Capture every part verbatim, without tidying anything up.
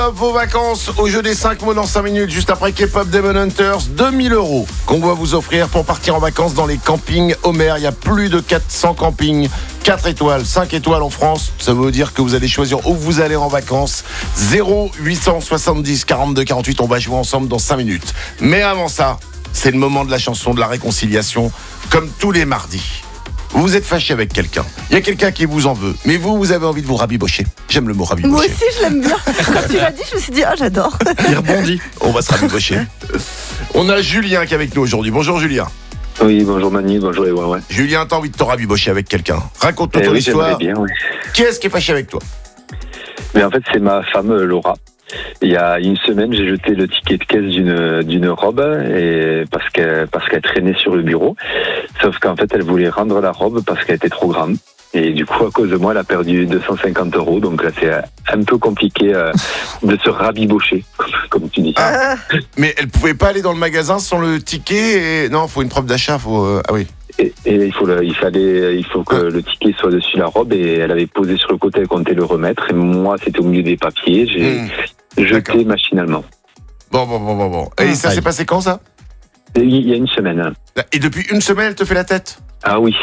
Vos vacances au jeu des cinq mots dans cinq minutes, juste après K-pop Demon Hunters, deux mille euros qu'on doit vous offrir pour partir en vacances dans les campings Homer. Il y a plus de quatre cents campings, quatre étoiles, cinq étoiles en France. Ça veut dire que vous allez choisir où vous allez en vacances. zéro huit cent soixante-dix quarante-deux quarante-huit, on va jouer ensemble dans cinq minutes. Mais avant ça, c'est le moment de la chanson de la réconciliation, comme tous les mardis. Vous êtes fâché avec quelqu'un, il y a quelqu'un qui vous en veut, mais vous, vous avez envie de vous rabibocher. J'aime le mot rabibocher. Moi aussi, je l'aime bien. Quand tu l'as dit, je me suis dit, oh, j'adore. Il rebondit. On va se rabibocher. On a Julien qui est avec nous aujourd'hui. Bonjour Julien. Oui, bonjour Manu, bonjour Ewa, ouais. Julien, t'as envie de te rabibocher avec quelqu'un. Raconte-toi Eh ton oui, histoire. j'aimerais bien, oui. Qui est-ce qui est fâché avec toi? Mais en fait, c'est ma femme Laura. Il y a une semaine, j'ai jeté le ticket de caisse d'une d'une robe et parce qu'elle parce qu'elle traînait sur le bureau. Sauf qu'en fait, elle voulait rendre la robe parce qu'elle était trop grande. Et du coup, à cause de moi, elle a perdu deux cent cinquante euros. Donc là, c'est un peu compliqué euh, de se rabibocher, comme, comme tu dis. Ah, mais elle pouvait pas aller dans le magasin sans le ticket et... Non, faut une preuve d'achat. Faut... euh, Ah oui. Et, et il faut le, il fallait, il faut que Ah. le ticket soit dessus la robe et elle avait posé sur le côté, elle comptait le remettre. Et moi, c'était au milieu des papiers. J'ai Mmh. jeté D'accord. machinalement. Bon, bon, bon, bon, bon. Et ça Aïe. s'est passé quand, ça? Et il y a une semaine. Et depuis une semaine, elle te fait la tête? Ah oui.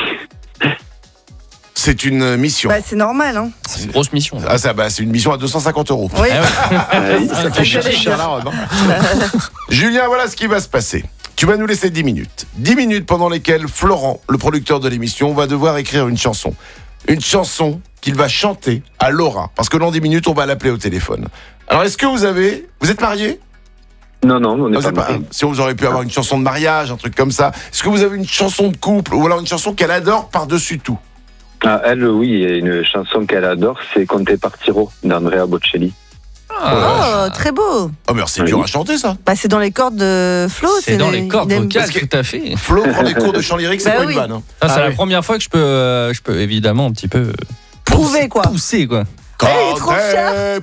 C'est une mission. Bah, c'est normal, hein. C'est une grosse mission. Là. Ah, ça, bah, c'est une mission à deux cent cinquante euros. Oui. Ah ouais. Euh, Ça fait cher, la robe, hein. Julien, voilà ce qui va se passer. Tu vas nous laisser dix minutes. dix minutes pendant lesquelles Florent, le producteur de l'émission, va devoir écrire une chanson. Une chanson qu'il va chanter à Laura. Parce que dans dix minutes, on va l'appeler au téléphone. Alors, est-ce que vous avez... Vous êtes mariés? Non, non, on n'est Ah, pas c'est pas- mariés. Si vous auriez pu avoir une chanson de mariage, un truc comme ça. Est-ce que vous avez une chanson de couple ou alors une chanson qu'elle adore par-dessus tout? Ah, elle, oui, il y a une chanson qu'elle adore, c'est Conte Partiro d'Andrea Bocelli. Ah, Oh, très beau. Oh, merci, Oui. dur à chanter, ça. Bah, c'est dans les cordes de Flo. c'est dans les cordes il aime- vocales, Parce que- tout à fait. Flo prend des cours de chant lyrique, c'est Bah pas oui. une vanne. Hein. Ah, c'est Ah la oui. première fois que je peux, euh, je peux évidemment un petit peu euh, Prouver, quoi. pousser quoi. Eh, il est trop fier.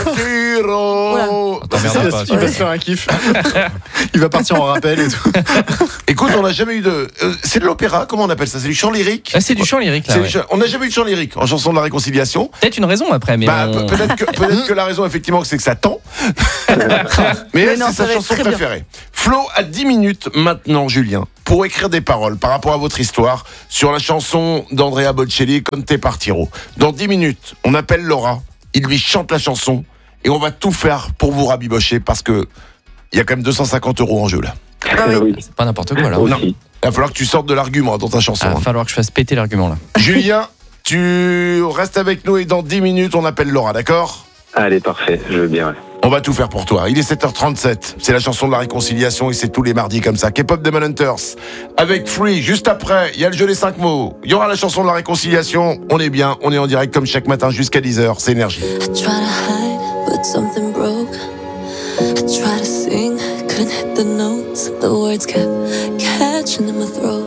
Partiro. Attends, C'est merde, ça, pas, c'est- Il va se faire un kiff. Il va partir en rappel et tout. Écoute, on n'a jamais eu de. euh, c'est de l'opéra, comment on appelle ça? C'est du chant lyrique? Ah, c'est du chant lyrique là. C'est Ouais. du chant- On n'a jamais eu de chant lyrique en chanson de la réconciliation. Peut-être une raison après, mais Bah, on- pe- peut-être que, peut-être que la raison, effectivement, c'est que ça tend. Mais elle, non, c'est ça sa va être chanson très bien. préférée. Flo a dix minutes maintenant, Julien, pour écrire des paroles par rapport à votre histoire sur la chanson d'Andrea Bocelli, Conte Partiro. Dans dix minutes, on appelle Laura, il lui chante la chanson et on va tout faire pour vous rabibocher parce que il y a quand même deux cent cinquante euros en jeu là. Ah oui. oui, c'est pas n'importe quoi là. aussi. Non. Il va falloir que tu sortes de l'argument dans ta chanson. Il va hein. falloir que je fasse péter l'argument là. Julien, tu restes avec nous et dans dix minutes, on appelle Laura, d'accord? Allez, parfait, je veux bien. Ouais. On va tout faire pour toi. Il est sept heures trente-sept. C'est la chanson de la réconciliation et c'est tous les mardis comme ça. K-pop Demon Hunters avec Free. Juste après, il y a le jeu des cinq mots. Il y aura la chanson de la réconciliation. On est bien, on est en direct comme chaque matin jusqu'à dix heures. C'est Énergie. I try to hide, but something broke. I try to sing, couldn't hit the notes. The words kept catching in my throat.